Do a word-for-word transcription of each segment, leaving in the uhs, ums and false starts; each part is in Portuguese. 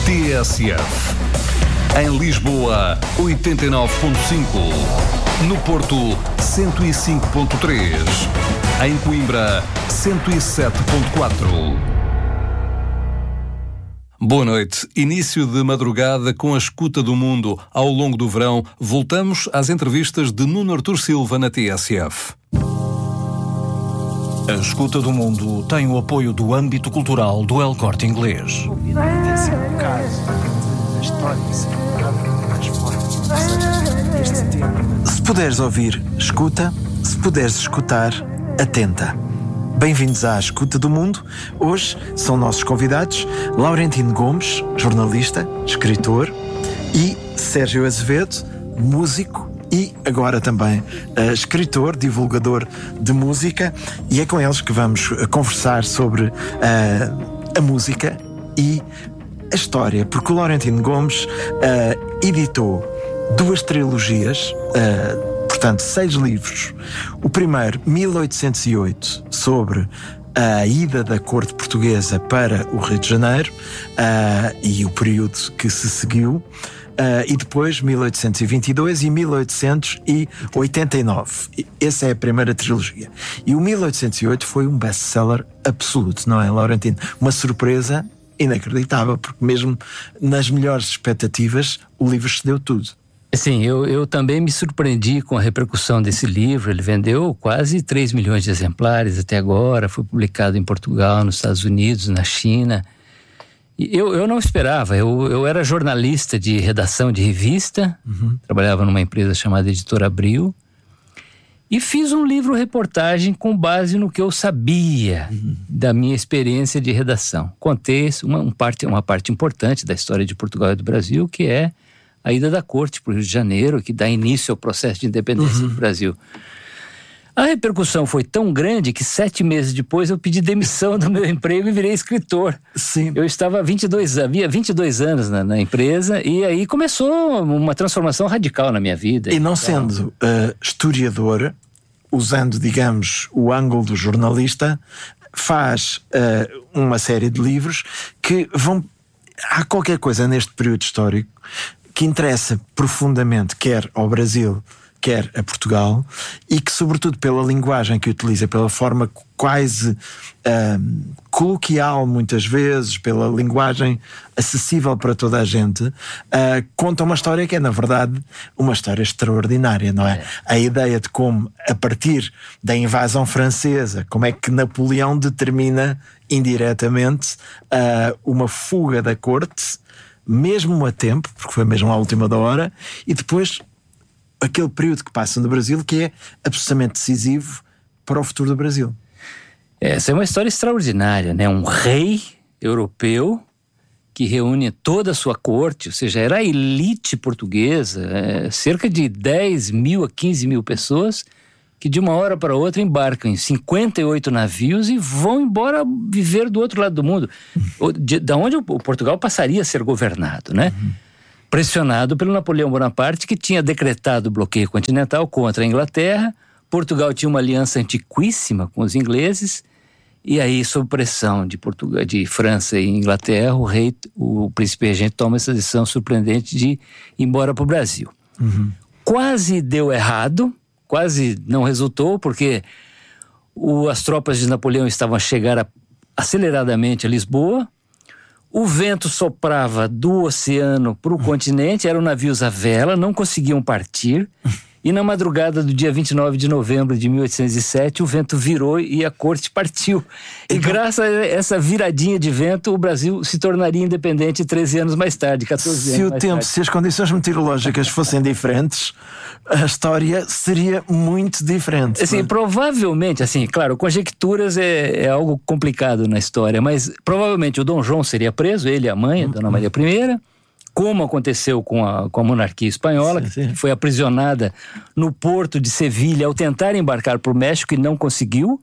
T S F. Em Lisboa, oitenta e nove ponto cinco. No Porto, cento e cinco ponto três. Em Coimbra, cento e sete ponto quatro. Boa noite. Início de madrugada com a escuta do mundo. Ao longo do verão, voltamos às entrevistas de Nuno Artur Silva na T S F. A escuta do mundo tem o apoio do âmbito cultural do El Corte Inglês. Se puderes ouvir, escuta. Se puderes escutar, atenta. Bem-vindos à Escuta do Mundo. Hoje são nossos convidados Laurentino Gomes, jornalista, escritor, e Sérgio Azevedo, músico e agora também uh, escritor, divulgador de música. E é com eles que vamos uh, conversar sobre uh, a música e a história, porque o Laurentino Gomes uh, editou duas trilogias, uh, portanto, seis livros. O primeiro, mil oitocentos e oito, sobre a ida da corte portuguesa para o Rio de Janeiro uh, e o período que se seguiu. Uh, e depois mil oitocentos e vinte e dois e mil oitocentos e oitenta e nove. Essa é a primeira trilogia. E o mil oitocentos e oito foi um best-seller absoluto, não é, Laurentino? Uma surpresa inacreditável, porque mesmo nas melhores expectativas o livro excedeu tudo. Sim, eu, eu também me surpreendi com a repercussão desse livro. Ele vendeu quase três milhões de exemplares até agora, foi publicado em Portugal, nos Estados Unidos, na China. Eu, eu não esperava, eu, eu era jornalista de redação de revista, uhum. Trabalhava numa empresa chamada Editora Abril, e fiz um livro-reportagem com base no que eu sabia uhum. da minha experiência de redação. Contei uma, um parte, uma parte importante da história de Portugal e do Brasil, que é a ida da corte para o Rio de Janeiro, que dá início ao processo de independência uhum. do Brasil. A repercussão foi tão grande que sete meses depois eu pedi demissão do meu emprego e virei escritor. Sim. Eu estava há vinte e dois, havia vinte e dois anos na, na empresa e aí começou uma transformação radical na minha vida. E não sendo uh, historiador, usando, digamos, o ângulo do jornalista, faz uh, uma série de livros que vão... Há qualquer coisa neste período histórico que interessa profundamente, quer ao Brasil, quer a Portugal, e que, sobretudo pela linguagem que utiliza, pela forma quase uh, coloquial muitas vezes, pela linguagem acessível para toda a gente, uh, conta uma história que é, na verdade, uma história extraordinária, não é? é? A ideia de como, a partir da invasão francesa, como é que Napoleão determina indiretamente uh, uma fuga da corte, mesmo a tempo, porque foi mesmo à última da hora, e depois aquele período que passa no Brasil que é absolutamente decisivo para o futuro do Brasil. Essa é uma história extraordinária, né? Um rei europeu que reúne toda a sua corte, ou seja, era a elite portuguesa, é, cerca de dez mil a quinze mil pessoas que de uma hora para outra embarcam em cinquenta e oito navios e vão embora viver do outro lado do mundo, de, de onde o Portugal passaria a ser governado, né? Uhum. Pressionado pelo Napoleão Bonaparte, que tinha decretado o bloqueio continental contra a Inglaterra. Portugal tinha uma aliança antiquíssima com os ingleses, e aí, sob pressão de, Portugal, de França e Inglaterra, o rei, o príncipe regente toma essa decisão surpreendente de ir embora para o Brasil. Uhum. Quase deu errado, quase não resultou, porque o, as tropas de Napoleão estavam a chegar a, aceleradamente a Lisboa. O vento soprava do oceano para o continente, eram navios à vela, não conseguiam partir. E na madrugada do dia vinte e nove de novembro de mil oitocentos e sete, o vento virou e a corte partiu. E então, graças a essa viradinha de vento, o Brasil se tornaria independente treze anos mais tarde, quatorze anos se o mais tempo, tarde. Se as condições meteorológicas fossem diferentes, a história seria muito diferente. Assim, provavelmente, assim, claro, conjecturas é, é algo complicado na história, mas provavelmente o Dom João seria preso, ele e a mãe, a Dona Maria I, como aconteceu com a, com a monarquia espanhola, sim, sim. que foi aprisionada no porto de Sevilha ao tentar embarcar para o México e não conseguiu.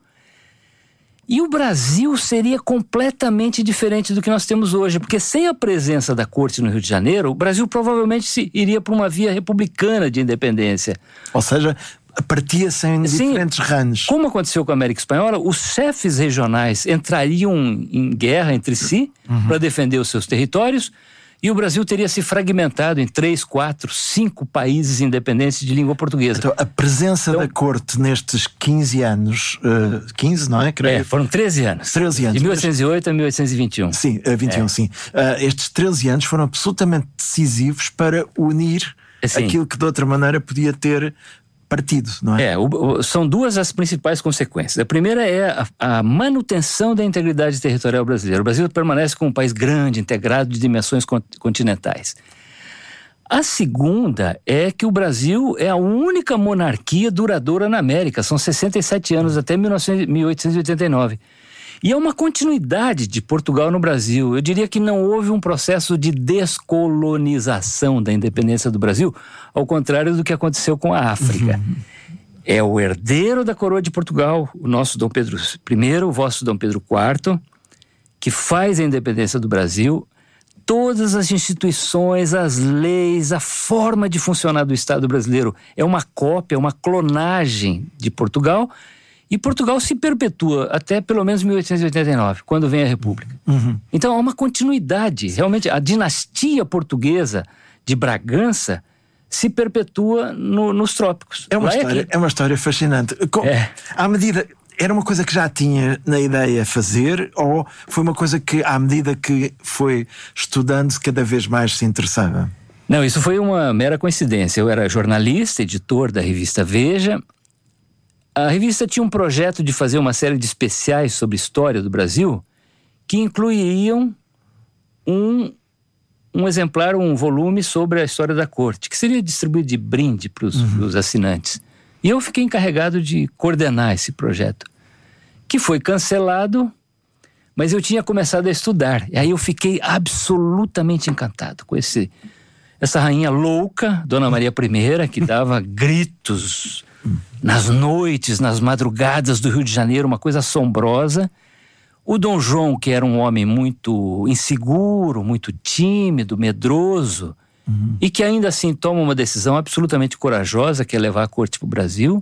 E o Brasil seria completamente diferente do que nós temos hoje, porque sem a presença da corte no Rio de Janeiro, o Brasil provavelmente se iria para uma via republicana de independência. Ou seja, partia-se em Sim, diferentes ramos. Como aconteceu com a América Espanhola, os chefes regionais entrariam em guerra entre si, uhum. para defender os seus territórios, E o Brasil teria se fragmentado em três, quatro, cinco países independentes de língua portuguesa. Então, a presença Então, da corte nestes quinze anos, uh, quinze, não é? Creio. É, foram treze anos. treze anos. De mil oitocentos e oito a mil oitocentos e vinte e um. Sim, uh, vinte e um, É. sim. Uh, estes treze anos foram absolutamente decisivos para unir Assim, aquilo que de outra maneira podia ter partido, não é? É, o, o, são duas as principais consequências. A primeira é a, a manutenção da integridade territorial brasileira. O Brasil permanece como um país grande, integrado de dimensões continentais. A segunda é que o Brasil é a única monarquia duradoura na América. São sessenta e sete anos, até mil oitocentos e oitenta e nove. E é uma continuidade de Portugal no Brasil. Eu diria que não houve um processo de descolonização da independência do Brasil, ao contrário do que aconteceu com a África. Uhum. É o herdeiro da coroa de Portugal, o nosso Dom Pedro I, o vosso Dom Pedro quarto, que faz a independência do Brasil. Todas as instituições, as leis, a forma de funcionar do Estado brasileiro é uma cópia, uma clonagem de Portugal. E Portugal se perpetua até pelo menos mil oitocentos e oitenta e nove, quando vem a República. Uhum. Então há uma continuidade. Realmente, a dinastia portuguesa de Bragança se perpetua no, nos trópicos. É uma, Lá história, é, é uma história fascinante. Com, é. À medida... Era uma coisa que já tinha na ideia fazer, ou foi uma coisa que, à medida que foi estudando, cada vez mais se interessava? Não, isso foi uma mera coincidência. Eu era jornalista, editor da revista Veja. A revista tinha um projeto de fazer uma série de especiais sobre história do Brasil, que incluiriam um, um exemplar, um volume sobre a história da corte, que seria distribuído de brinde para os uhum. assinantes. E eu fiquei encarregado de coordenar esse projeto, que foi cancelado, mas eu tinha começado a estudar. E aí eu fiquei absolutamente encantado com esse, essa rainha louca, Dona Maria I, que dava gritos nas noites, nas madrugadas do Rio de Janeiro, uma coisa assombrosa. O Dom João, que era um homem muito inseguro, muito tímido, medroso, uhum. e que ainda assim toma uma decisão absolutamente corajosa, que é levar a corte para o Brasil.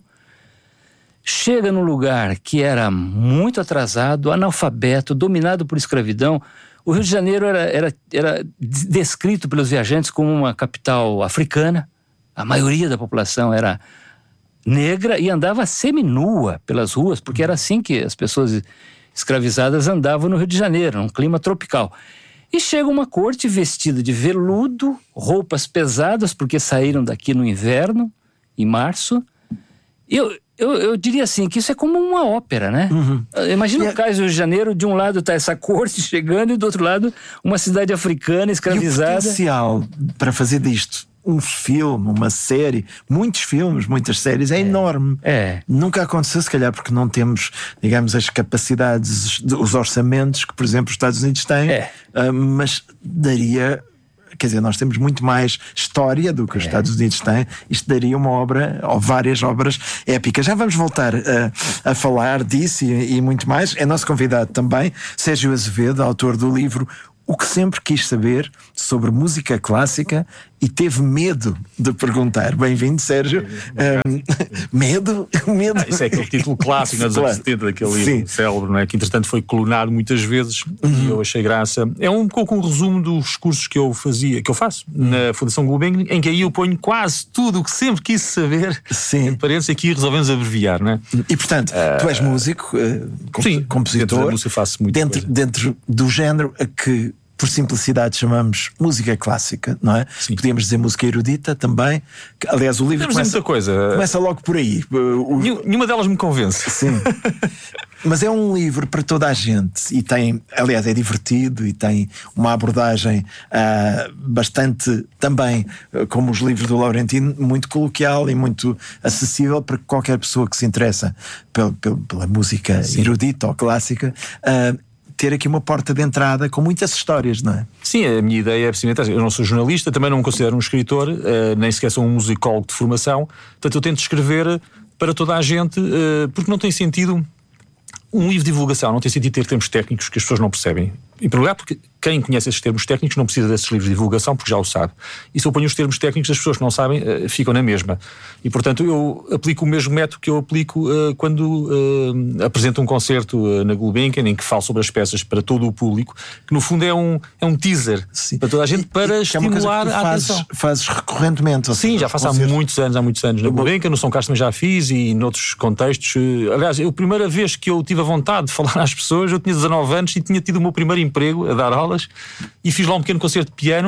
Chega num lugar que era muito atrasado, analfabeto, dominado por escravidão. O Rio de Janeiro era, era, era descrito pelos viajantes como uma capital africana. A maioria da população era negra e andava seminua pelas ruas, porque era assim que as pessoas escravizadas andavam no Rio de Janeiro, num clima tropical. E chega uma corte vestida de veludo, roupas pesadas, porque saíram daqui no inverno, em março. Eu, eu, eu diria assim, que isso é como uma ópera, né? Uhum. Imagina o cais do Rio de Janeiro, de um lado está essa corte chegando e do outro lado uma cidade africana escravizada. E o potencial para fazer disto um filme, uma série, muitos filmes, muitas séries, é, é enorme. É. Nunca aconteceu, se calhar, porque não temos, digamos, as capacidades, os orçamentos que, por exemplo, os Estados Unidos têm, é. uh, mas daria... Quer dizer, nós temos muito mais história do que os é. Estados Unidos têm. Isto daria uma obra, ou várias obras épicas. Já vamos voltar a, a falar disso e, e muito mais. É nosso convidado também, Sérgio Azevedo, autor do livro O que Sempre Quis Saber sobre Música Clássica e teve medo de perguntar. Bem-vindo, Sérgio. Um, medo? medo? Ah, isso é aquele título clássico nos anos setenta, daquele livro célebre, não é? Que entretanto foi clonado muitas vezes, uhum. e eu achei graça. É um pouco um resumo dos cursos que eu fazia, que eu faço uhum. na Fundação Gulbenkian, em que aí eu ponho quase tudo o que sempre quis saber. Sim. Em parênteses, aqui resolvemos abreviar, não é? E portanto, uh, tu és músico, uh, comp- sim, compositor. Dentro da música faço muito dentro, dentro do género a que, por simplicidade, chamamos música clássica, não é? Sim. Podíamos dizer música erudita também. Aliás, o livro começa, muita coisa. começa logo por aí. O... Nenhuma delas me convence. Sim. Mas é um livro para toda a gente e tem, aliás, é divertido e tem uma abordagem uh, bastante, também, uh, como os livros do Laurentino, muito coloquial e muito acessível para qualquer pessoa que se interessa pela, pela, pela música Sim. erudita ou clássica. Uh, ter aqui uma porta de entrada com muitas histórias, não é? Sim, a minha ideia é precisamente, eu não sou jornalista, também não me considero um escritor, uh, nem sequer sou um musicólogo de formação, portanto eu tento escrever para toda a gente, uh, porque não tem sentido um livro de divulgação, não tem sentido ter termos técnicos que as pessoas não percebem. em primeiro lugar, porque quem conhece esses termos técnicos não precisa desses livros de divulgação, porque já o sabe. E se eu ponho os termos técnicos, as pessoas que não sabem uh, ficam na mesma. E, portanto, eu aplico o mesmo método que eu aplico uh, quando uh, apresento um concerto uh, na Gulbenkian, em que falo sobre as peças para todo o público, que no fundo é um, é um teaser Sim. para toda a gente, para e, estimular é a fazes, atenção. Fazes recorrentemente? Sim, já faço há muitos anos, há muitos anos. Na Gulbenkian, no São Carlos também já fiz e noutros contextos. Uh, aliás, a primeira vez que eu tive a vontade de falar às pessoas, eu tinha dezanove anos e tinha tido o meu primeiro emprego a dar aulas e fiz lá um pequeno concerto de piano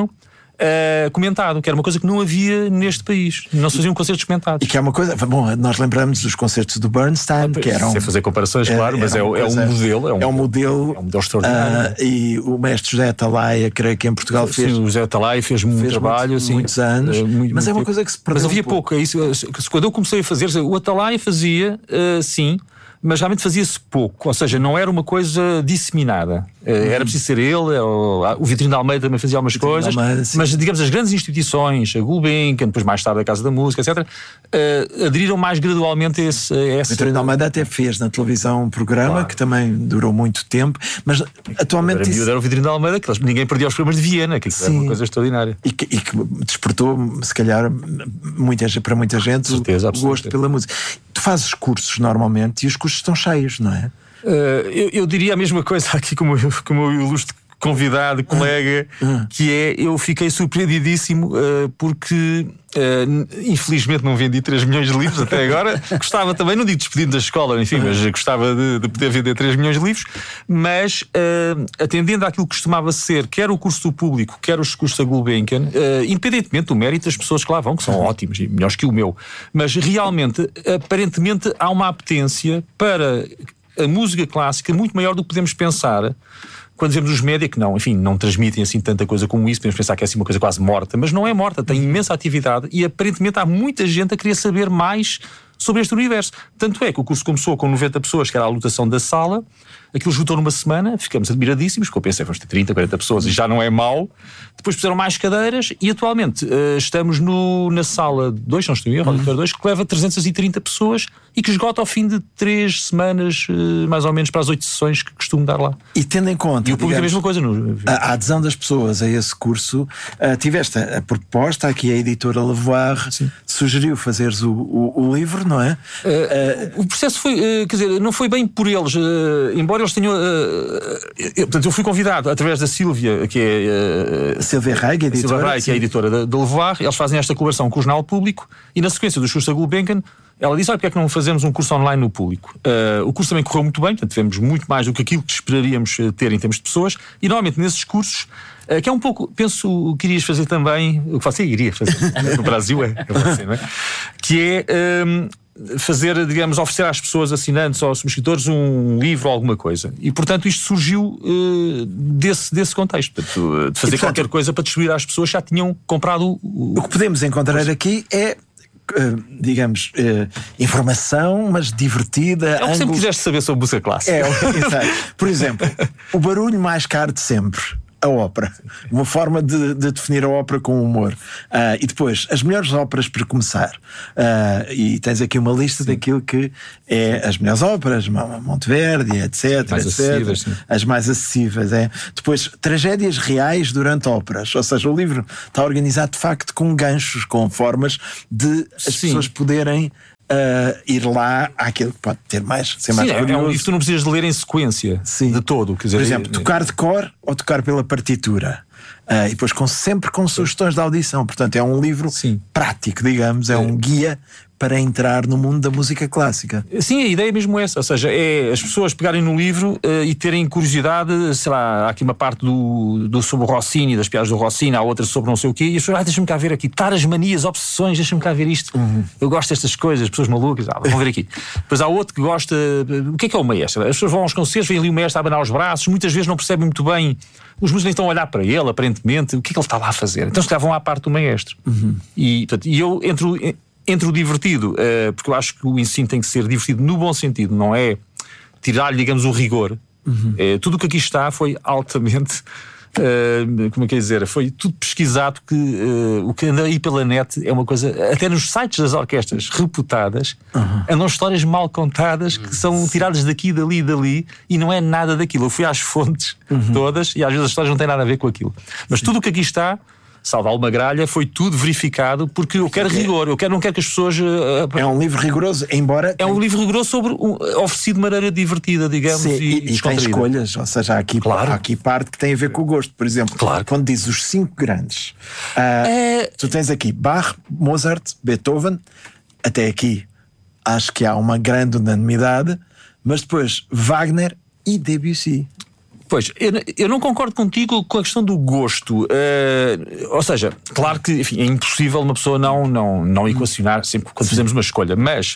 uh, comentado, que era uma coisa que não havia neste país. Não se faziam concertos comentados. E que é uma coisa, bom, nós lembramos dos concertos do Bernstein, ah, que eram... Sem fazer comparações, é, claro, mas é, é, um modelo, é, um, é um modelo. É um modelo extraordinário. Uh, e o mestre José Atalaia, creio que em Portugal fez... Sim, o José Atalaia fez muito fez trabalho. Muito, assim, muitos anos. Uh, muito, mas muito é uma tempo. coisa que se perdeu. Mas havia um pouco. pouco. É isso, quando eu comecei a fazer, o Atalaia fazia, uh, sim, mas realmente fazia-se pouco, ou seja, não era uma coisa disseminada. Uhum. Era preciso ser ele, o Vitorino de Almeida também fazia algumas coisas, Almeida, mas digamos as grandes instituições, a Gulbenkian, depois mais tarde a Casa da Música, etcétera, uh, aderiram mais gradualmente a esse... A esse... Vitorino de Almeida até fez na televisão um programa claro. que também durou muito tempo, mas atualmente... Era, isso... era o Vitorino de Almeida, que ninguém perdia os programas de Viena, que era uma coisa extraordinária. E que, e que despertou, se calhar, muita, para muita gente certeza, o gosto pela música. Tu fazes cursos normalmente e os cursos estão cheios, não é? Uh, eu, eu diria a mesma coisa aqui como, como o ilustre convidado, colega, uh, uh. que é, eu fiquei surpreendidíssimo uh, porque uh, infelizmente não vendi três milhões de livros até agora. Gostava também, não digo despedindo da escola, enfim, uh. mas gostava de, de poder vender três milhões de livros, mas uh, atendendo àquilo que costumava ser, quer o curso do público, quer os cursos da Gulbenkian, uh, independentemente do mérito das pessoas que lá vão, que são ótimos e melhores que o meu, mas realmente, aparentemente há uma apetência para a música clássica muito maior do que podemos pensar. Quando vemos os média que não, enfim, não transmitem assim tanta coisa como isso, podemos pensar que é assim uma coisa quase morta, mas não é morta, tem imensa atividade e aparentemente há muita gente a querer saber mais sobre este universo. Tanto é que o curso começou com noventa pessoas, que era a lotação da sala, aquilo esgotou numa semana, ficamos admiradíssimos, porque eu pensei, vamos ter trinta, quarenta pessoas e já não é mau. Depois puseram mais cadeiras e atualmente uh, estamos no, na sala dois, não estou em erro, auditório dois, que leva trezentas e trinta pessoas e que esgota ao fim de três semanas, uh, mais ou menos para as oito sessões que costumo dar lá. E tendo em conta, e o público digamos, a mesma coisa. No... A, a adesão das pessoas a esse curso, uh, tiveste a proposta, aqui a editora Lavoar Sim. sugeriu fazeres o, o, o livro, não é? Uh, uh, o processo foi, uh, quer dizer, não foi bem por eles, uh, embora eles tenham... Uh, eu, portanto, eu fui convidado através da Sílvia, que é... Uh, Silvia Reig, editora. Silvia Reig, que é a editora da, da Lavoar. Eles fazem esta colaboração com o Jornal Público e na sequência dos cursos da Gulbenkian ela disse, olha, porque é que não fazemos um curso online no público? Uh, o curso também correu muito bem, portanto tivemos muito mais do que aquilo que esperaríamos ter em termos de pessoas e normalmente nesses cursos, uh, que é um pouco, penso, o que irias fazer também, o que você iria fazer no Brasil é, é você, não é? Que é... Um, fazer, digamos, oferecer às pessoas assinantes ou subscritores um livro ou alguma coisa. E, portanto, isto surgiu uh, desse, desse contexto. Portanto, de fazer e, portanto, qualquer coisa para distribuir às pessoas que já tinham comprado o... O que podemos encontrar aqui é... Uh, digamos, uh, informação, mas divertida. É o que ângulos... sempre quiseste saber sobre música clássica. É, exato. Por exemplo, o barulho mais caro de sempre. A ópera. Uma forma de, de definir a ópera com humor. Uh, e depois, as melhores óperas para começar. Uh, e tens aqui uma lista sim. daquilo que é as melhores óperas, Monteverdi, etc. Mais etcétera. Acessíveis, sim. As mais acessíveis. É. Depois, tragédias reais durante óperas. Ou seja, o livro está organizado de facto com ganchos, com formas de as sim. pessoas poderem Uh, ir lá àquilo que pode ter mais, ser Sim, mais é, curioso. É um livro que tu não precisas de ler em sequência Sim. de todo. Quer dizer, por exemplo, é, tocar de cor ou tocar pela partitura. Uh, e depois com, sempre com sugestões de audição. Portanto, é um livro Sim. prático, digamos, é, é um guia para entrar no mundo da música clássica. Sim, a ideia é mesmo essa, ou seja, é as pessoas pegarem no livro uh, e terem curiosidade, sei lá, há aqui uma parte do, do sobre o Rossini, das piadas do Rossini, há outra sobre não sei o quê, e as pessoas, ah, deixa-me cá ver aqui, taras, manias, obsessões, deixa-me cá ver isto, uhum. eu gosto destas coisas, as pessoas malucas, ah, vão ver aqui. Depois há outro que gosta, o que é que é o maestro? As pessoas vão aos concertos, vem ali o maestro a abanar os braços, muitas vezes não percebem muito bem, os músicos nem estão a olhar para ele, aparentemente, o que é que ele está lá a fazer? Então se calhar vão à parte do maestro. Uhum. E, portanto, e eu entro... Entre o divertido, uh, porque eu acho que o ensino tem que ser divertido no bom sentido, não é tirar-lhe, digamos, o rigor. Uhum. Uh, tudo o que aqui está foi altamente Uh, como é que é dizer? Foi tudo pesquisado, que uh, o que anda aí pela net é uma coisa, até nos sites das orquestras reputadas, uhum. andam histórias mal contadas que são tiradas daqui, dali e dali, e não é nada daquilo. Eu fui às fontes uhum. todas e às vezes as histórias não têm nada a ver com aquilo. Mas Sim. tudo o que aqui está, salvo alguma gralha, foi tudo verificado, porque eu quero rigor, eu quero, não quero que as pessoas... Uh, é um livro rigoroso, embora... É tem... um livro rigoroso sobre, um, oferecido de maneira divertida, digamos, Sim, e, e, e tem escolhas, ou seja, há aqui, claro. há aqui parte que tem a ver com o gosto. Por exemplo, claro. quando dizes os cinco grandes, uh, é... tu tens aqui Bach, Mozart, Beethoven, até aqui acho que há uma grande unanimidade, mas depois Wagner e Debussy. Pois, eu, eu não concordo contigo com a questão do gosto. Uh, ou seja, claro que enfim, é impossível uma pessoa não, não, não equacionar sempre quando fazemos uma escolha, mas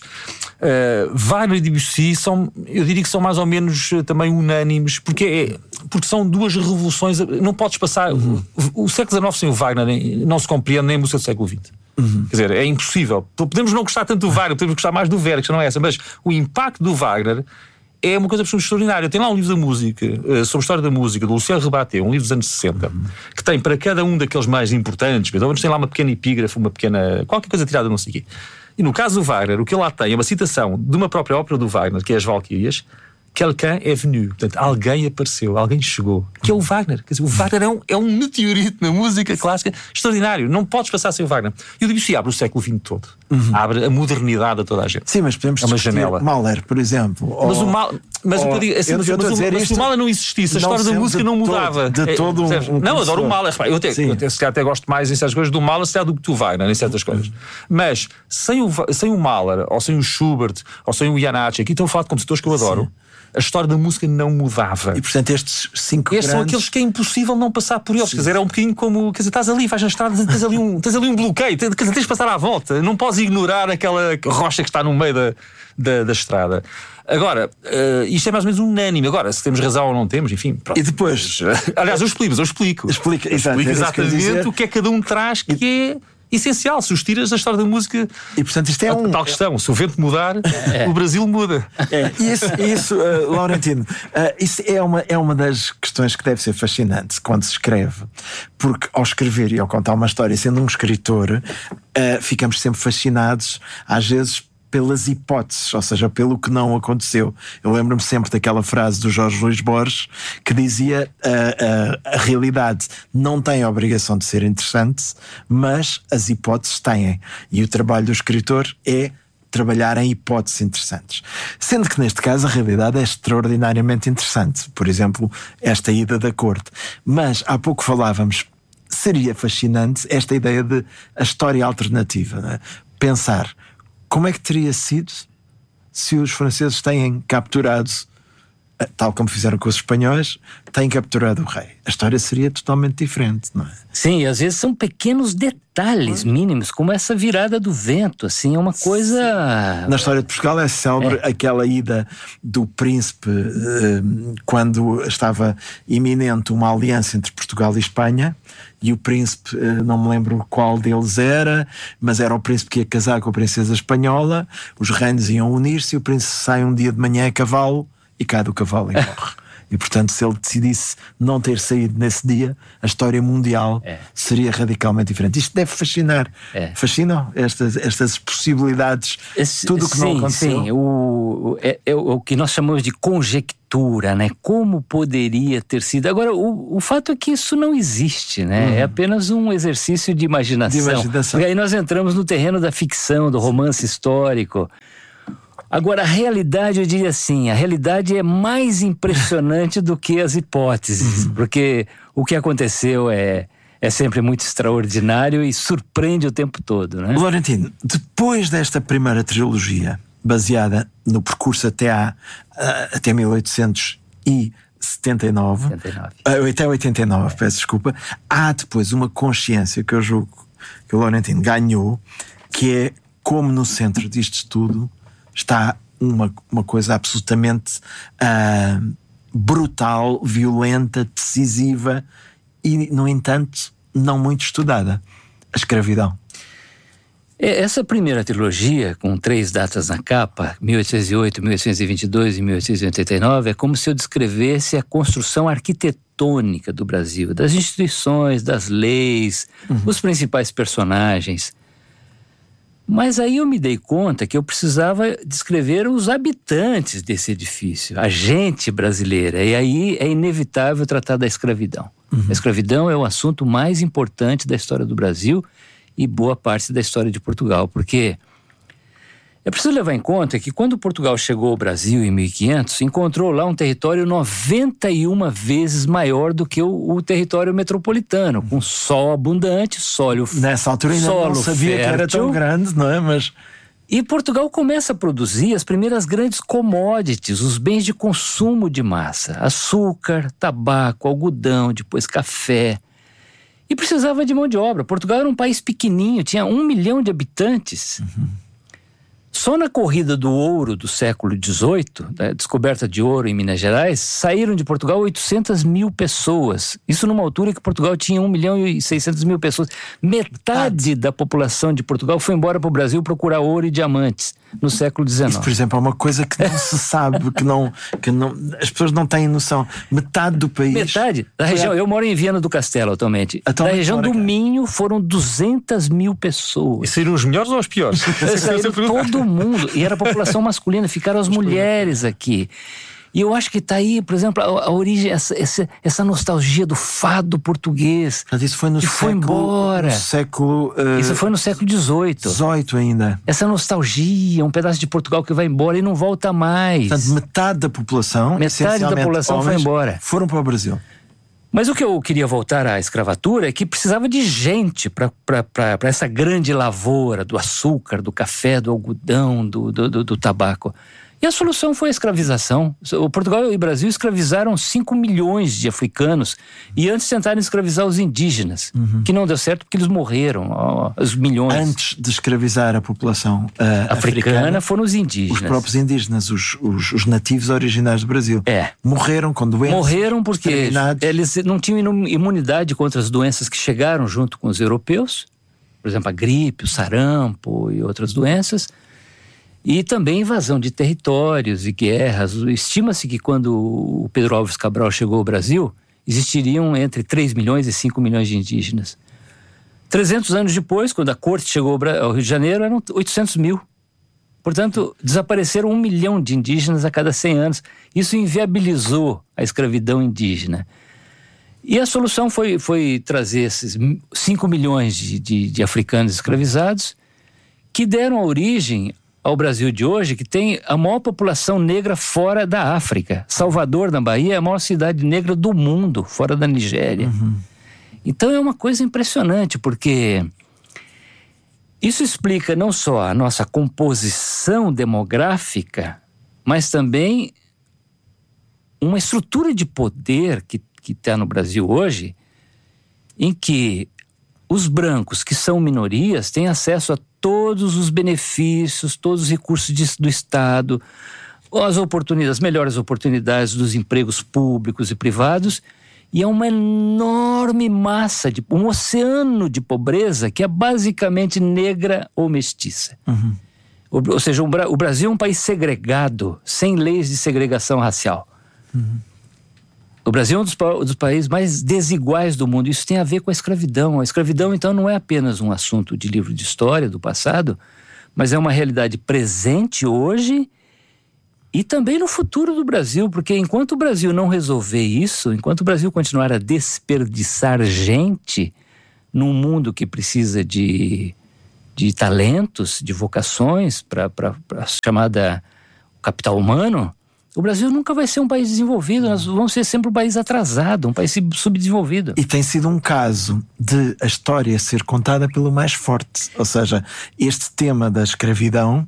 uh, Wagner e Debussy são, eu diria que são mais ou menos uh, também unânimes, porque, é, porque são duas revoluções. Não podes passar. Uhum. O, o século dezenove sem o Wagner não se compreende, nem a música do século vinte. Uhum. Quer dizer, é impossível. Podemos não gostar tanto do Wagner, podemos gostar mais do Verdi, que não é essa, mas o impacto do Wagner é uma coisa absolutamente extraordinária. Tem lá um livro da música, uh, sobre a história da música, do Luciano Rebatté, um livro dos anos sessenta, uhum. que tem para cada um daqueles mais importantes, então tem lá uma pequena epígrafe, uma pequena... qualquer coisa tirada, não sei o quê. E no caso do Wagner, o que ele lá tem é uma citação de uma própria ópera do Wagner, que é As Valquírias. Quelqu'un est venu, portanto, alguém apareceu, alguém chegou, que é o Wagner. Quer dizer, o Wagner é um, é um meteorito na música clássica extraordinário, não podes passar sem o Wagner. E o Debussy abre o século vinte todo, uhum. abre a modernidade a toda a gente. Sim, mas podemos é uma janela. Mahler, por exemplo. Mas ou, o Mal, mas ou, o que eu digo, assim, eu, mas, eu mas, mas se o Mahler não existisse, a história da música não mudava. De, de todo é, um, um não, adoro o Mahler. Eu até, eu até, se até gosto mais em certas coisas do Mahler, se calhar do que do Wagner, em certas coisas. Uhum. Mas sem o, sem o Mahler, ou sem o Schubert, ou sem o Janáček, aqui estão a falar de compositores que eu adoro. Sim. A história da música não mudava. E portanto estes cinco Estes grandes... são aqueles que é impossível não passar por eles. Sim. Quer dizer, é um bocadinho como... Quer dizer, estás ali, vais na estrada, tens ali um, tens ali um bloqueio, tens, tens de passar à volta. Não podes ignorar aquela rocha que está no meio da, da, da estrada. Agora, uh, isto é mais ou menos unânime. Agora, se temos razão ou não temos, enfim... Pronto. E depois... Aliás, eu explico, eu explico. Explica, eu explico exatamente o que é que cada um traz, que e... é... essencial, se os tiras da história da música. E portanto isto é um... tal questão, se o vento mudar, é. o Brasil muda. É. Isso, isso uh, Laurentino, uh, isso é uma, é uma das questões que deve ser fascinante quando se escreve, porque ao escrever e ao contar uma história, sendo um escritor, uh, ficamos sempre fascinados, às vezes pelas hipóteses, ou seja, pelo que não aconteceu. Eu lembro-me sempre daquela frase do Jorge Luís Borges que dizia uh, uh, a realidade não tem a obrigação de ser interessante, mas as hipóteses têm. E o trabalho do escritor é trabalhar em hipóteses interessantes. Sendo que neste caso a realidade é extraordinariamente interessante. Por exemplo, esta ida da corte. Mas há pouco falávamos, seria fascinante esta ideia de a história alternativa, né? Pensar como é que teria sido se os franceses têm capturado, tal como fizeram com os espanhóis, têm capturado o rei? A história seria totalmente diferente, não é? Sim, às vezes são pequenos detalhes mínimos, como essa virada do vento, assim, é uma coisa... Sim. Na história de Portugal é célebre é. aquela ida do príncipe eh, quando estava iminente uma aliança entre Portugal e Espanha, e o príncipe, eh, não me lembro qual deles era, mas era o príncipe que ia casar com a princesa espanhola, os reinos iam unir-se e o príncipe sai um dia de manhã a cavalo e cai do cavalo e morre. E portanto, se ele decidisse não ter saído nesse dia, a história mundial é. seria radicalmente diferente. Isto deve fascinar. É. Fascinam estas, estas possibilidades, Esse, tudo o que sim, não aconteceu. Sim, o, é, é o que nós chamamos de conjectura, né? Como poderia ter sido. Agora, o, o fato é que isso não existe, né? Uhum. É apenas um exercício de imaginação. de imaginação. E aí nós entramos no terreno da ficção, do romance histórico. Agora, a realidade, eu diria assim, a realidade é mais impressionante do que as hipóteses, uhum. porque o que aconteceu é, é sempre muito extraordinário e surpreende o tempo todo, né? Laurentino, depois desta primeira trilogia, baseada no percurso até, a, até mil oitocentos e setenta e nove, setenta e nove. Até oitenta e nove, peço desculpa, há depois uma consciência que eu julgo que o Laurentino ganhou, que é como no centro disto tudo está uma, uma coisa absolutamente uh, brutal, violenta, decisiva e, no entanto, não muito estudada: a escravidão. Essa primeira trilogia, com três datas na capa, mil oitocentos e oito, mil oitocentos e vinte e dois e mil oitocentos e oitenta e nove, é como se eu descrevesse a construção arquitetônica arquitetônica do Brasil, das instituições, das leis, uhum. os principais personagens. Mas aí eu me dei conta que eu precisava descrever os habitantes desse edifício, a gente brasileira. E aí é inevitável tratar da escravidão. Uhum. A escravidão é o assunto mais importante da história do Brasil e boa parte da história de Portugal, porque é preciso levar em conta que quando Portugal chegou ao Brasil em mil e quinhentos, encontrou lá um território noventa e uma vezes maior do que o, o território metropolitano, com sol abundante, solo fértil. Nessa altura ainda não sabia fértil, que era tão grande, não é? Mas... E Portugal começa a produzir as primeiras grandes commodities, os bens de consumo de massa. Açúcar, tabaco, algodão, depois café. E precisava de mão de obra. Portugal era um país pequenininho, tinha um milhão de habitantes. Uhum. Só na corrida do ouro do século dezoito, da descoberta de ouro em Minas Gerais, saíram de Portugal oitocentas mil pessoas. Isso numa altura que Portugal tinha um milhão e seiscentas mil pessoas. Metade da população de Portugal foi embora para o Brasil procurar ouro e diamantes no século dezenove. Isso, por exemplo, é uma coisa que não se sabe, que, não, que não, as pessoas não têm noção. Metade do país... Metade? Da região, a... Eu moro em Viana do Castelo atualmente. atualmente da região do Minho foram duzentas mil pessoas. E saíram os melhores ou os piores? Saíram todo mundo. E era a população masculina, ficaram as mulheres aqui. E eu acho que está aí, por exemplo, a, a origem, essa, essa, essa nostalgia do fado português. Mas isso foi no que século... foi embora. No século... Uh, isso foi no século dezoito. dezoito ainda. Essa nostalgia, um pedaço de Portugal que vai embora e não volta mais. Portanto, metade da população, metade da população foi embora. Foram para o Brasil. Mas o que eu queria voltar à escravatura é que precisava de gente para essa grande lavoura do açúcar, do café, do algodão, do, do, do, do tabaco. E a solução foi a escravização. O Portugal e o Brasil escravizaram cinco milhões de africanos e antes tentaram escravizar os indígenas, uhum. que não deu certo porque eles morreram, ó, os milhões. Antes de escravizar a população uh, africana, africana, foram os indígenas. Os próprios indígenas, os, os, os nativos originários do Brasil. É. Morreram com doenças. Morreram porque eles não tinham imunidade contra as doenças que chegaram junto com os europeus. Por exemplo, a gripe, o sarampo e outras doenças. E também invasão de territórios e guerras. Estima-se que quando o Pedro Álvares Cabral chegou ao Brasil, existiriam entre três milhões e cinco milhões de indígenas. trezentos anos depois, quando a corte chegou ao Rio de Janeiro, eram oitocentos mil. Portanto, desapareceram um milhão de indígenas a cada cem anos. Isso inviabilizou a escravidão indígena. E a solução foi, foi trazer esses cinco milhões de, de, de africanos escravizados que deram origem ao Brasil de hoje, que tem a maior população negra fora da África. Salvador, na Bahia, é a maior cidade negra do mundo, fora da Nigéria. Uhum. Então é uma coisa impressionante, porque isso explica não só a nossa composição demográfica, mas também uma estrutura de poder que que está no Brasil hoje, em que os brancos, que são minorias, têm acesso a todos os benefícios, todos os recursos de, do Estado, as oportunidades, as melhores oportunidades dos empregos públicos e privados, e é uma enorme massa, de, um oceano de pobreza que é basicamente negra ou mestiça. Uhum. Ou, ou seja, o, o Brasil é um país segregado, sem leis de segregação racial. Uhum. O Brasil é um dos, dos países mais desiguais do mundo. Isso tem a ver com a escravidão. A escravidão, então, não é apenas um assunto de livro de história do passado, mas é uma realidade presente hoje e também no futuro do Brasil, porque enquanto o Brasil não resolver isso, enquanto o Brasil continuar a desperdiçar gente num mundo que precisa de, de talentos, de vocações para a chamada capital humano, o Brasil nunca vai ser um país desenvolvido, nós vamos ser sempre um país atrasado, um país subdesenvolvido. E tem sido um caso de a história ser contada pelo mais forte. Ou seja, este tema da escravidão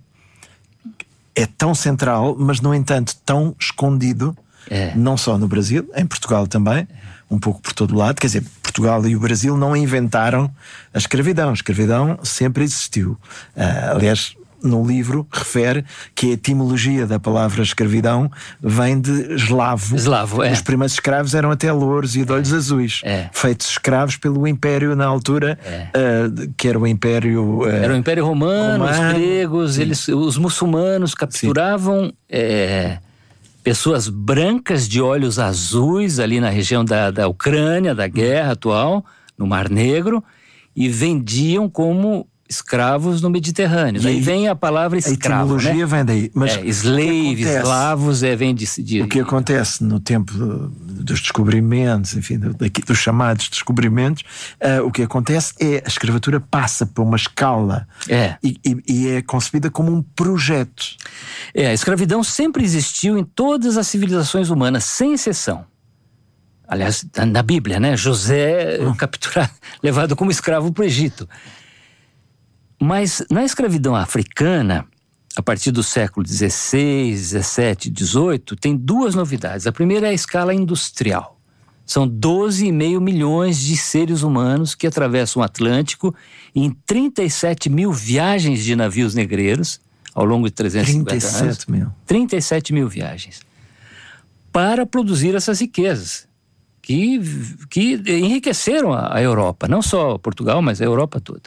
é tão central, mas no entanto tão escondido, é. Não só no Brasil, em Portugal também, um pouco por todo lado. Quer dizer, Portugal e o Brasil não inventaram a escravidão. A escravidão sempre existiu. Uh, aliás, no livro refere que a etimologia da palavra escravidão vem de eslavo. Eslavo, é. Os primeiros escravos eram até louros e de olhos é. azuis, é. feitos escravos pelo Império na altura, é. uh, que era o Império... Uh, era o Império Romano, Romano, os gregos, eles, os muçulmanos capturavam é, pessoas brancas de olhos azuis ali na região da, da Ucrânia, da guerra atual, no Mar Negro, e vendiam como escravos no Mediterrâneo. E daí vem a palavra escravo, a etimologia, né? Vem daí. Mas é, slave, escravos, é, vem de, de... O que acontece no tempo dos descobrimentos, enfim, dos chamados descobrimentos, uh, o que acontece é a escravatura passa por uma escala é. E, e, e é concebida como um projeto. É, a escravidão sempre existiu em todas as civilizações humanas, sem exceção. Aliás, na Bíblia, né? José hum. capturado, levado como escravo para o Egito. Mas na escravidão africana, a partir do século dezesseis, dezessete, dezoito, tem duas novidades. A primeira é a escala industrial. São doze vírgula cinco milhões de seres humanos que atravessam o Atlântico em trinta e sete mil viagens de navios negreiros ao longo de trezentos e cinquenta trinta e sete anos. mil. trinta e sete mil viagens. Para produzir essas riquezas que, que enriqueceram a, a Europa. Não só Portugal, mas a Europa toda.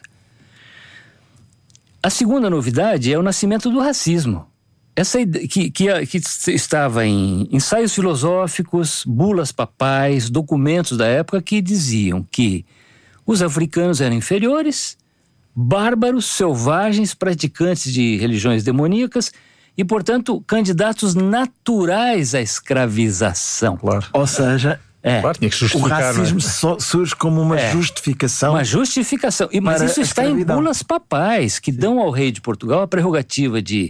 A segunda novidade é o nascimento do racismo. Essa que, que, que estava em ensaios filosóficos, bulas papais, documentos da época que diziam que os africanos eram inferiores, bárbaros, selvagens, praticantes de religiões demoníacas e, portanto, candidatos naturais à escravização. Claro. Ou seja... É. Claro, tinha que justificar, o racismo é? surge como uma é. justificação. Uma justificação. E, mas isso está em bulas papais, que Sim. dão ao rei de Portugal a prerrogativa de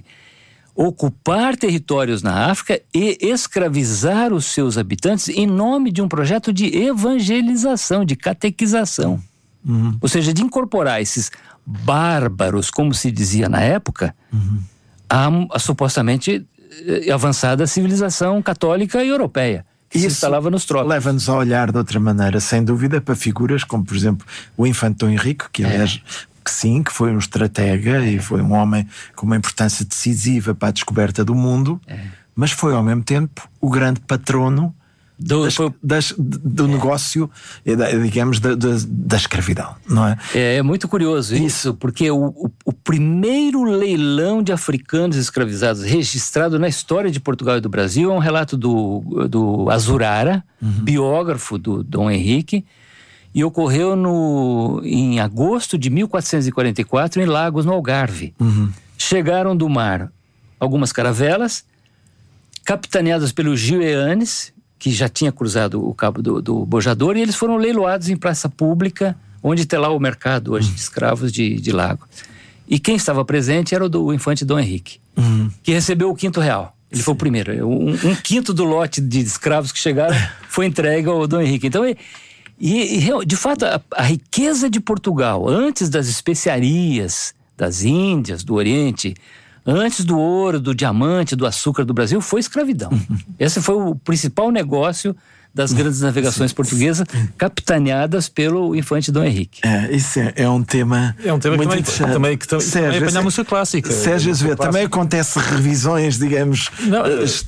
ocupar territórios na África e escravizar os seus habitantes em nome de um projeto de evangelização, de catequização. Uhum. Ou seja, de incorporar esses bárbaros, como se dizia na época, uhum. a, a supostamente avançada civilização católica e europeia. Que se instalava nos trópicos. Leva-nos a olhar de outra maneira, sem dúvida, para figuras como, por exemplo, o infante Dom Henrique, que aliás, é. que sim, que foi um estratega é. e foi um homem com uma importância decisiva para a descoberta do mundo, é. mas foi ao mesmo tempo o grande patrono do, das, foi... das, do é. negócio, digamos, da, da, da escravidão, não é? É, é muito curioso isso, isso porque o, o, o primeiro leilão de africanos escravizados registrado na história de Portugal e do Brasil é um relato do, do Azurara, uhum. biógrafo do Dom Henrique, e ocorreu no, em agosto de mil quatrocentos e quarenta e quatro em Lagos, no Algarve. Uhum. Chegaram do mar algumas caravelas, capitaneadas pelo Gil Eanes, que já tinha cruzado o cabo do, do Bojador, e eles foram leiloados em praça pública, onde tem lá o mercado hoje de escravos de, de Lago. E quem estava presente era o, do, o infante Dom Henrique, uhum. que recebeu o quinto real. Ele foi o primeiro. Um, um quinto do lote de escravos que chegaram foi entregue ao Dom Henrique. Então, e, e, de fato, a, a riqueza de Portugal, antes das especiarias das Índias, do Oriente, antes do ouro, do diamante, do açúcar do Brasil, foi escravidão. Uhum. Esse foi o principal negócio das grandes navegações Sim. portuguesas, capitaneadas pelo infante Dom Henrique. É, isso é, é um tema É um tema muito que também, também, que também, Sérgio, também apanha a música clássica. Sérgio Azevedo, também acontece revisões, digamos, Não,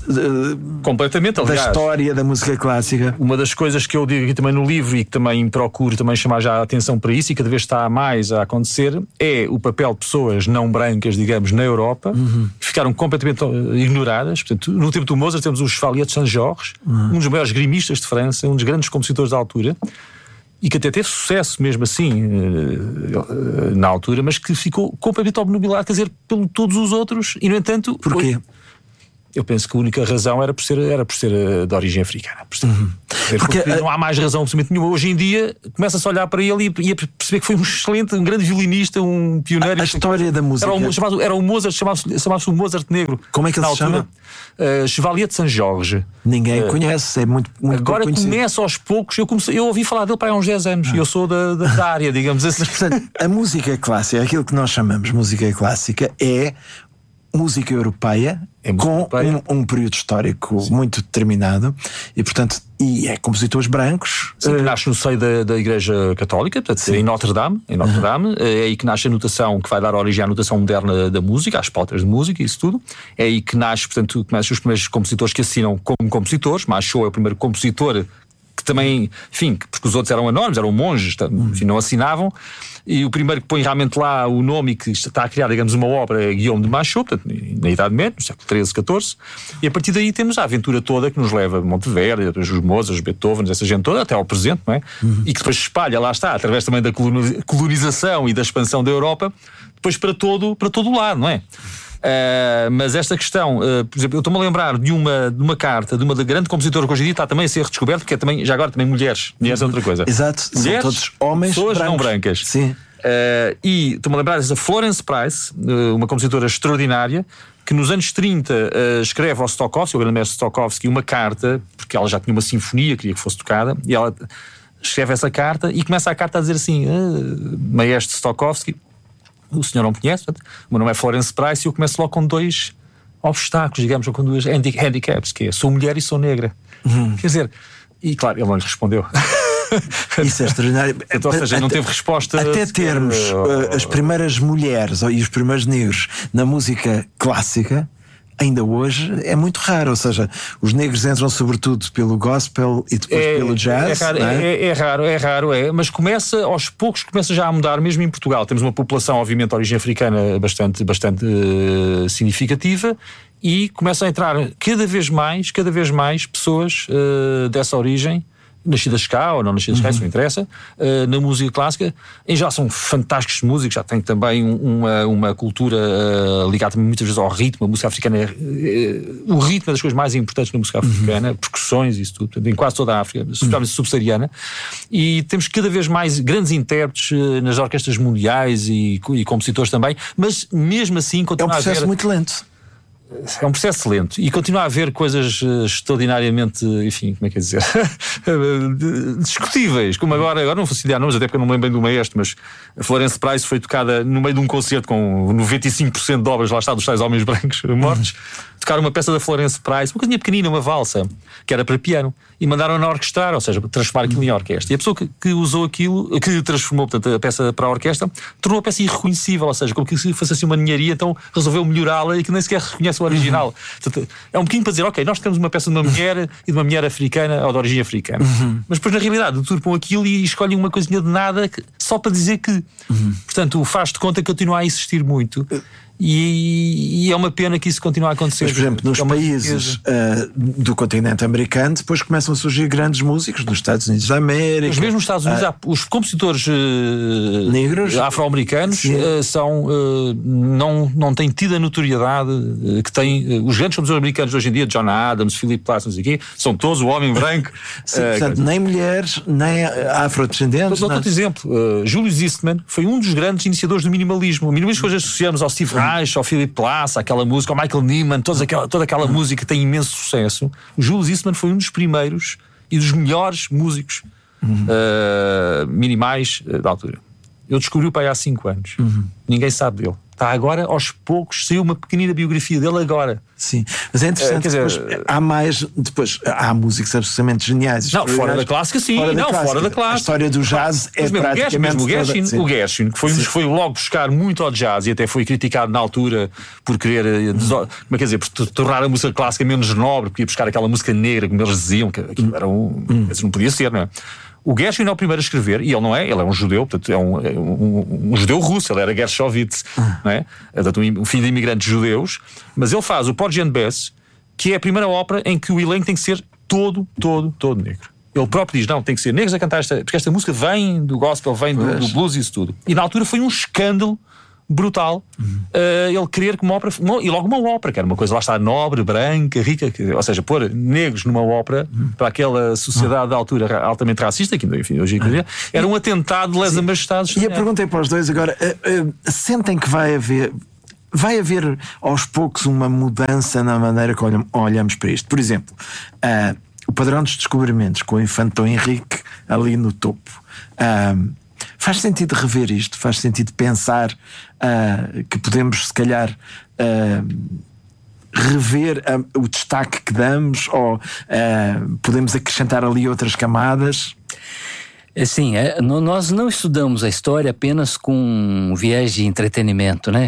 uh, completamente, aliás, da história da música clássica. Uma das coisas que eu digo aqui também no livro e que também procuro também chamar já a atenção para isso e cada vez está mais a acontecer é o papel de pessoas não brancas, digamos, na Europa, uhum. que ficaram completamente ignoradas. Portanto, no tempo do Mozart temos o Chevalier de Saint-Georges, uhum. um dos maiores grimistas de França, um dos grandes compositores da altura, e que até teve sucesso mesmo assim na altura, mas que ficou completamente obnubilado, quer dizer, por todos os outros, e no entanto... Porquê? Eu penso que a única razão era por ser, era por ser de origem africana. Por ser, uhum. porque, porque não há mais razão absolutamente nenhuma. Hoje em dia começa-se a olhar para ele e, e a perceber que foi um excelente, um grande violinista, um pioneiro. A, a história da música. Era o, chamado, era o Mozart, chamava-se, chamava-se o Mozart Negro. Como é que ele se chama? Uh, Chevalier de Saint-Georges. Ninguém uh, conhece, é muito, muito Agora começa aos poucos. Eu, comecei, eu ouvi falar dele para há uns dez anos. E ah. eu sou da, da, da área, digamos assim. Mas, portanto, a música clássica, aquilo que nós chamamos música clássica, é música europeia, é música com europeia. Um, um período histórico Sim. muito determinado, e portanto e é compositores brancos. Sim, que nasce no seio da, da Igreja Católica, portanto, Sim. em Notre Dame, em Notre Dame. É aí que nasce a notação que vai dar origem à notação moderna da música, às pautas de música, isso tudo. É aí que nasce, portanto, começam os primeiros compositores que assinam como compositores. Machot é o primeiro compositor que também, enfim, porque os outros eram anónimos, eram monges, enfim, não assinavam. E o primeiro que põe realmente lá o nome e que está a criar, digamos, uma obra é Guillaume de Machaut, portanto, na Idade Média, no século treze, catorze, e a partir daí temos a aventura toda que nos leva a Monteverdi, depois os Mozart, os Beethoven, essa gente toda, até ao presente, não é? Uhum. E que depois se espalha, lá está, através também da colonização e da expansão da Europa, depois para todo, para todo o lado, não é? Uh, mas esta questão, uh, por exemplo, eu estou-me a lembrar de uma, de uma carta de uma grande compositora que hoje em dia está também a ser redescoberta, porque é também, já agora também mulheres, mulheres é outra coisa. Exato, mulheres, são todos homens pessoas brancos. não brancas. Sim. Uh, e estou-me a lembrar dessa Florence Price, uh, uma compositora extraordinária, que nos anos trinta uh, escreve ao Stokowski, o grande mestre Stokowski, uma carta, porque ela já tinha uma sinfonia, queria que fosse tocada, e ela escreve essa carta e começa a carta a dizer assim: uh, maestro Stokowski, o senhor não me conhece, portanto, o meu nome é Florence Price, e eu começo logo com dois obstáculos, digamos, ou com duas handicaps, que é: sou mulher e sou negra. Uhum. Quer dizer, e claro, ele não lhe respondeu. Isso é extraordinário. Então, ou seja, até, não teve resposta. Até termos uh, as primeiras mulheres e os primeiros negros na música clássica, ainda hoje é muito raro. Ou seja, os negros entram sobretudo pelo gospel e depois é, pelo jazz. É raro, é? É, é raro, é raro, é, mas começa, aos poucos, começa já a mudar, mesmo em Portugal. Temos uma população, obviamente, de origem africana bastante, bastante uh, significativa, e começa a entrar cada vez mais, cada vez mais pessoas uh, dessa origem, nascidas cá ou não nascidas cá, uhum. Isso não interessa, uh, na música clássica. E já são fantásticos músicos, já têm também uma, uma cultura uh, ligada muitas vezes ao ritmo. A música africana é, uh, o ritmo é das coisas mais importantes na música africana, uhum. Percussões, isso tudo, em quase toda a África, especialmente uhum. subsaariana. E temos cada vez mais grandes intérpretes uh, nas orquestras mundiais e, e compositores também, mas mesmo assim continua a haver... É um processo muito lento. É um processo lento e continua a haver coisas uh, extraordinariamente, enfim, como é que é dizer, discutíveis, como agora, agora não vou citar nomes, até porque eu não me lembro bem do maestro, mas a Florence Price foi tocada no meio de um concerto com noventa e cinco por cento de obras, lá está, dos tais homens brancos mortos, tocaram uma peça da Florence Price, uma coisinha pequenina, uma valsa, que era para piano, e mandaram-na orquestrar, ou seja, transformar aquilo em orquestra. E a pessoa que, que usou aquilo, que transformou, portanto, a peça para a orquestra, tornou a peça irreconhecível, ou seja, como que se fosse assim uma ninharia, então resolveu melhorá-la e que nem sequer reconhece o original. Uhum. Portanto, é um bocadinho para dizer, ok, nós temos uma peça de uma mulher e de uma mulher africana ou de origem africana. Uhum. Mas depois, na realidade, deturpam aquilo e escolhem uma coisinha de nada que, só para dizer que. Uhum. Portanto, o faz de conta que continua a existir muito. E, e é uma pena que isso continue a acontecer. Mas, por exemplo, nos é países uh, do continente americano, depois começam a surgir grandes músicos nos Estados Unidos da América. Mas mesmo nos Estados Unidos, uh, há, os compositores uh, negros, afro-americanos, uh, são, uh, não, não têm tido a notoriedade uh, que têm uh, os grandes compositores americanos hoje em dia, John Adams, Philip Glass, não sei o quê, são todos o homem branco. Sim, uh, portanto, nem mulheres, nem afrodescendentes. Dou outro exemplo. Uh, Julius Eastman foi um dos grandes iniciadores do minimalismo. O minimalismo que hoje associamos ao Steve Reich, ao Philip Glass, aquela música, ao Michael Nyman, toda aquela, toda aquela música que tem imenso sucesso. O Julius Eastman foi um dos primeiros e dos melhores músicos uhum. uh, minimais uh, da altura. Eu descobri-o para aí há cinco anos. Uhum. Ninguém sabe dele. Está agora, aos poucos, saiu uma pequenina biografia dele agora. Sim, mas é interessante, uh, depois, dizer, há mais, depois há músicos absolutamente geniais. Não, fora da clássica, sim, fora não, da clássica. fora da clássica. A história do jazz é mesmo praticamente... O Gershwin, toda... o Gershwin, que foi, um, foi logo buscar muito ao jazz e até foi criticado na altura por querer, hum. como é que dizer, por tornar a música clássica menos nobre, porque ia buscar aquela música negra, como eles diziam, que aquilo era um... Hum. Não podia ser, não é? O Gershwin é o primeiro a escrever, e ele não é, ele é um judeu, portanto é um, é um, um judeu russo, ele era Gershovitz, ah. não é? Portanto, um filho de imigrantes judeus, mas ele faz o Porgy and Bess, que é a primeira ópera em que o elenco tem que ser todo, todo, todo negro. Ele próprio diz, não, tem que ser negros a cantar esta, porque esta música vem do gospel, vem do, do blues e isso tudo. E na altura foi um escândalo brutal, uhum. uh, ele querer que uma ópera, uma, e logo uma ópera, que era uma coisa, lá está, nobre, branca, rica, que, ou seja, pôr negros numa ópera uhum. para aquela sociedade uhum. da altura altamente racista, que enfim, hoje em dia, era um atentado de lesa majestade. E eu perguntei para os dois agora, uh, uh, sentem que vai haver, vai haver aos poucos uma mudança na maneira que olham, olhamos para isto? Por exemplo, uh, o padrão dos descobrimentos com o infante Dom Henrique ali no topo. Uh, Faz sentido rever isto? Faz sentido pensar uh, que podemos, se calhar, uh, rever uh, o destaque que damos, ou uh, podemos acrescentar ali outras camadas? Sim, é, nós não estudamos a história apenas com um viés de entretenimento, né?